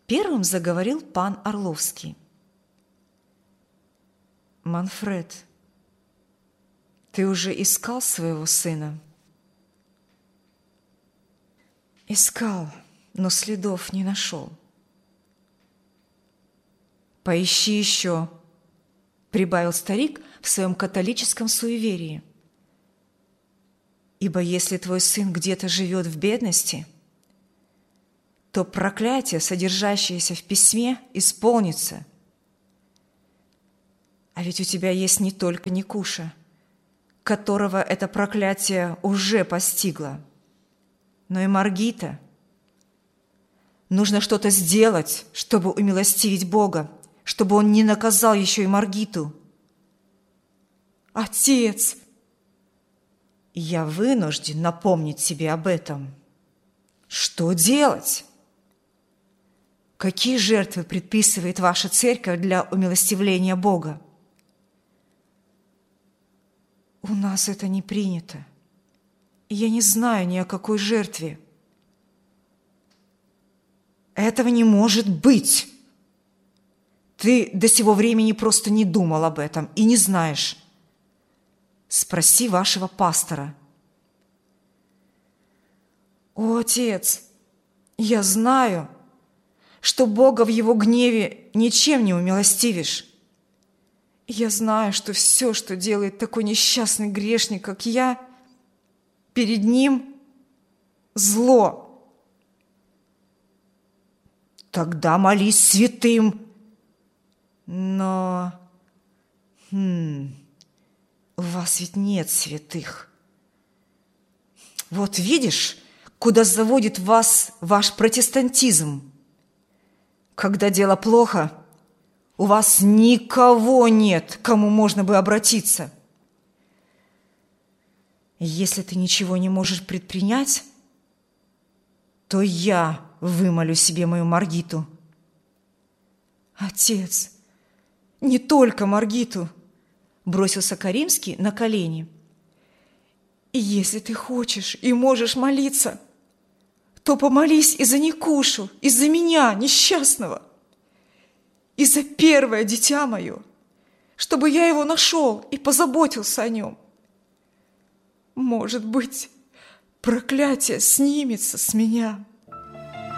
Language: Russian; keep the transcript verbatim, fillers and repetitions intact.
Первым заговорил пан Орловский. «Манфред, ты уже искал своего сына?» «Искал, но следов не нашел». «Поищи еще», — прибавил старик в своем католическом суеверии. «Ибо если твой сын где-то живет в бедности, то проклятие, содержащееся в письме, исполнится. А ведь у тебя есть не только Никуша, которого это проклятие уже постигло, но и Маргита. Нужно что-то сделать, чтобы умилостивить Бога, чтобы Он не наказал еще и Маргиту». «Отец!» «Я вынужден напомнить тебе об этом. Что делать? Какие жертвы предписывает ваша церковь для умилостивления Бога?» «У нас это не принято. Я не знаю ни о какой жертве». «Этого не может быть! Ты до сего времени просто не думал об этом и не знаешь. Спроси вашего пастора». «О, отец, я знаю, что Бога в Его гневе ничем не умилостивишь. Я знаю, что все, что делает такой несчастный грешник, как я, перед Ним зло». «Тогда молись святым». «Но... Хм, у вас ведь нет святых. Вот видишь, куда заводит вас ваш протестантизм. Когда дело плохо, у вас никого нет, к кому можно бы обратиться. Если ты ничего не можешь предпринять, то я вымолю себе мою Маргиту». «Отец, не только Маргиту!» – бросился Каримский на колени. «И если ты хочешь и можешь молиться, то помолись и за Никушу, и за меня, несчастного, и за первое дитя мое, чтобы я его нашел и позаботился о нем. Может быть, проклятие снимется с меня».